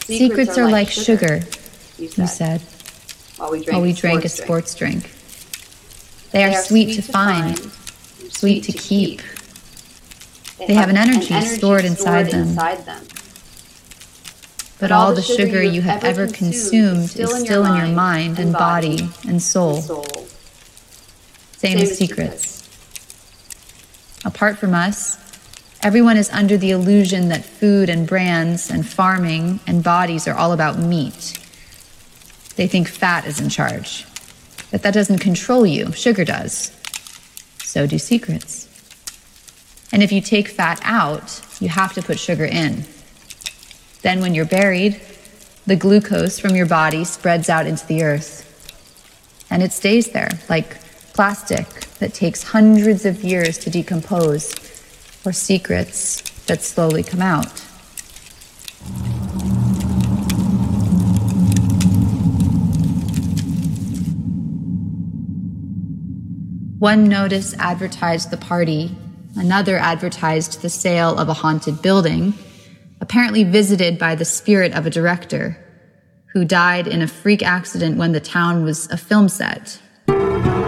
Secrets are like sugar, you said, while we drank a sports drink. They are sweet to find, sweet to keep. They have an energy stored inside them. But all the sugar you have ever consumed is still in your mind and body and soul. Same as secrets. Apart from us, everyone is under the illusion that food and brands and farming and bodies are all about meat. They think fat is in charge, that doesn't control you, sugar does. So do secrets. And if you take fat out, you have to put sugar in. Then when you're buried, the glucose from your body spreads out into the earth. And it stays there, like plastic that takes hundreds of years to decompose, or secrets that slowly come out. One notice advertised the party, another advertised the sale of a haunted building, apparently visited by the spirit of a director who died in a freak accident when the town was a film set,